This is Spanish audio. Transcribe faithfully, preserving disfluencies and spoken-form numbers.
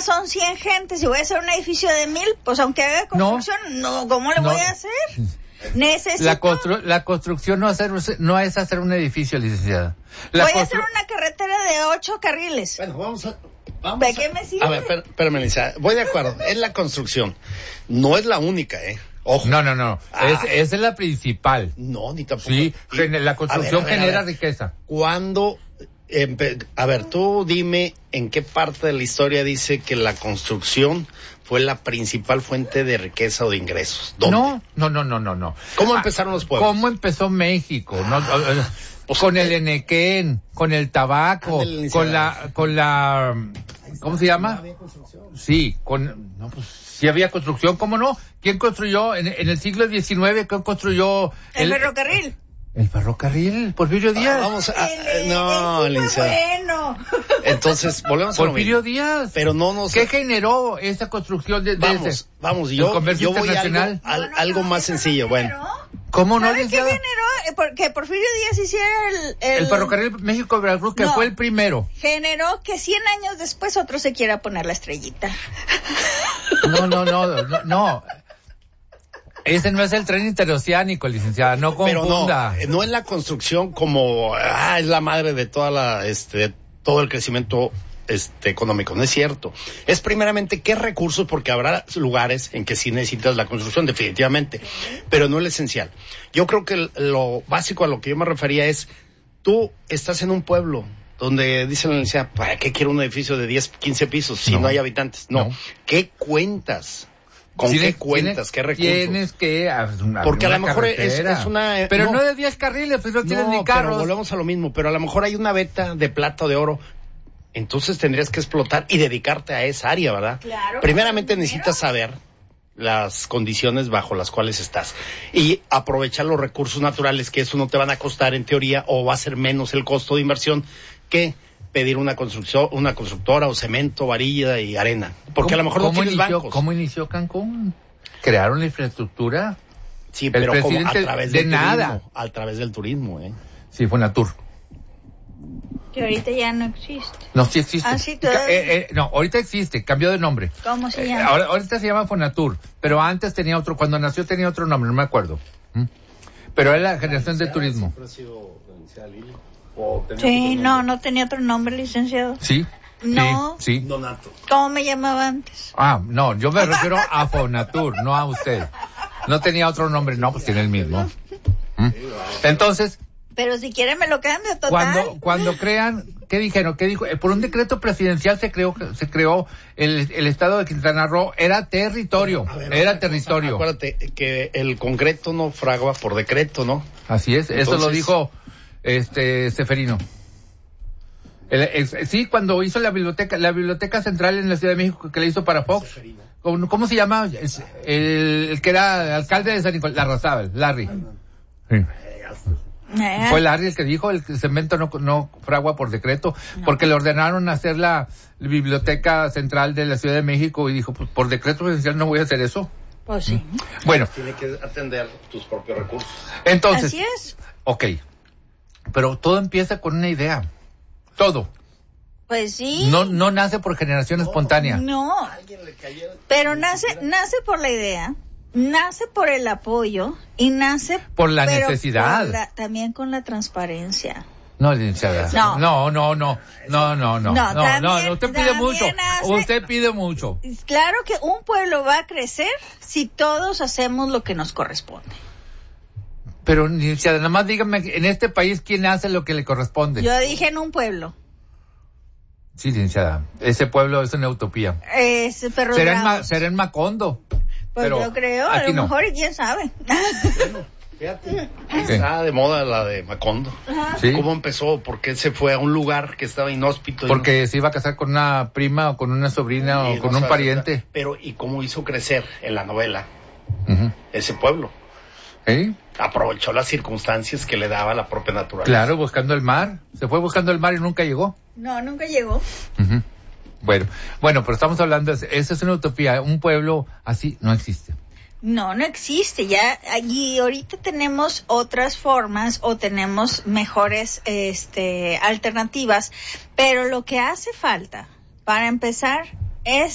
más son cien gentes y voy a hacer un edificio de mil, pues aunque haga construcción, no, no ¿cómo le no. voy a hacer? Necesito... La, constru- la construcción no, hacer, no es hacer un edificio, licenciada. La voy constru- a hacer una carretera de ocho carriles. Bueno, vamos a... Vamos ¿De a... qué me sirve? A ver, espérame, licenciada. Voy de acuerdo, es la construcción. No es la única, ¿eh? Ojo. No, no, no. Ah. Es, esa es la principal. No, ni tampoco. Sí, y, la construcción a ver, a ver, genera a ver. riqueza. ¿Cuándo? Eh, a ver, tú dime en qué parte de la historia dice que la construcción fue la principal fuente de riqueza o de ingresos. ¿Dónde? No, no, no, no, no, no. ¿Cómo empezaron los pueblos? ¿Cómo empezó México? No, pues, con el enequén, con el tabaco, con la, con la, ¿cómo se llama? Sí, con, no, pues, sí había construcción, ¿cómo no? ¿Quién construyó en, en el siglo diecinueve? ¿Quién construyó? El, el ferrocarril. El ferrocarril, Porfirio Díaz. Ah, vamos a, el, no, licenciada. Bueno. Entonces, volvemos a lo Porfirio mismo. Díaz. Pero no nos... ¿Qué generó esa construcción de, de Vamos, ese, vamos, yo, comercio yo voy a algo, al, no, no, algo no, más sencillo, no bueno. ¿Cómo no? ¿Sabe qué generó? Que Porfirio Díaz hiciera el... El, el ferrocarril México-Veracruz, que no, fue el primero. Generó que cien años después otro se quiera poner la estrellita. No, no, no, no, no. Ese no es el tren interoceánico, licenciada, no confunda. Pero no, no es la construcción como, ah, es la madre de toda la, este, todo el crecimiento, este, económico, no es cierto. Es primeramente qué recursos, porque habrá lugares en que sí necesitas la construcción, definitivamente, pero no es lo esencial. Yo creo que lo básico a lo que yo me refería es, tú estás en un pueblo donde dice la licenciada, ¿para qué quiero un edificio de diez, quince pisos si no, no hay habitantes? No. no. ¿Qué cuentas? ¿Con qué cuentas? ¿Qué recursos? Tienes que... Porque a lo mejor es, es una... Pero no, no de diez carriles, pues no tienes ni carros. Pero volvemos a lo mismo, pero a lo mejor hay una veta de plata o de oro, entonces tendrías que explotar y dedicarte a esa área, ¿verdad? Claro. Primeramente necesitas saber las condiciones bajo las cuales estás y aprovechar los recursos naturales, que eso no te van a costar en teoría, o va a ser menos el costo de inversión que pedir una construcción, una constructora o cemento, varilla y arena, porque a lo mejor no tienes inició, bancos. ¿Cómo inició Cancún? ¿Crearon la infraestructura? Sí, pero como a través de del nada. turismo, a través del turismo, ¿eh? Sí, fue Natur. Que ahorita ya no existe. No, sí existe. Ah, sí, eh, eh, no, ahorita existe, cambió de nombre. ¿Cómo se llama? Eh, ahora, ahorita se llama Fonatur, pero antes tenía otro, cuando nació tenía otro nombre, no me acuerdo. ¿Mm? Pero era la generación de turismo. Sí, no, no tenía otro nombre, licenciado. Sí. No. Sí. sí. Donato. ¿Cómo me llamaba antes? Ah, no, yo me refiero a Fonatur, no a usted. No tenía otro nombre, no, pues tiene el mismo. ¿Mm? Entonces... Pero si quiere me lo cambio, total. Cuando, cuando crean, ¿qué dijeron? ¿Qué dijo? Por un decreto presidencial se creó, se creó el, el estado de Quintana Roo, era territorio, ver, era territorio. Acuérdate que el Congreso no fragua por decreto, ¿no? Así es, Entonces... eso lo dijo este Seferino. El, el, sí, cuando hizo la biblioteca, la biblioteca central en la Ciudad de México que le hizo para Fox. ¿Cómo, cómo se llama? El, el que era alcalde de San Nicolás, Larrazábal, Larry. Sí. Eh. Fue Larry el que dijo, el cemento no, no fragua por decreto, no. Porque le ordenaron hacer la biblioteca central de la Ciudad de México y dijo, pues por decreto presidencial no voy a hacer eso. Pues sí. Bueno. Tiene que atender tus propios recursos. Entonces. Así es. Ok. Pero todo empieza con una idea. Todo. Pues sí. No, no nace por generación no, espontánea. No. Pero nace, nace por la idea. Nace por el apoyo y nace por la necesidad. Por la, también con la transparencia. No, licenciada. No, no, no, no, no, no, no, no, también, no, no, usted pide mucho. Hace, usted pide mucho. Claro que un pueblo va a crecer si todos hacemos lo que nos corresponde. Pero, licenciada, nada más dígame, en este país, ¿quién hace lo que le corresponde? Yo dije en un pueblo. Sí, licenciada, ese pueblo es una utopía. Es, pero será, en Ma, será en Macondo. Pues pero yo creo, a lo no. mejor, y quién sabe. Bueno, fíjate, está de moda la de Macondo. ¿Sí? ¿Cómo empezó? ¿Por qué se fue a un lugar que estaba inhóspito? Porque no... se iba a casar con una prima o con una sobrina y o con no un pariente. Pero, ¿y cómo hizo crecer en la novela uh-huh. ese pueblo? ¿Eh? Aprovechó las circunstancias que le daba la propia naturaleza. Claro, buscando el mar. Se fue buscando el mar y nunca llegó. No, nunca llegó. Uh-huh. Bueno, bueno, pero estamos hablando, esa es una utopía, un pueblo así no existe. No, no existe, ya allí ahorita tenemos otras formas o tenemos mejores este alternativas, pero lo que hace falta para empezar es